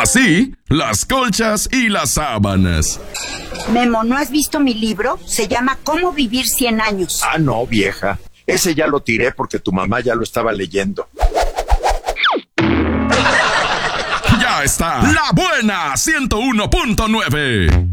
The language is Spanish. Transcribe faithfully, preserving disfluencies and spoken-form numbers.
así las colchas y las sábanas. Memo, ¿no has visto mi libro? Se llama ¿Cómo vivir cien años? Ah, no, vieja. Ese ya lo tiré porque tu mamá ya lo estaba leyendo. Ya está, La Buena ciento uno punto nueve.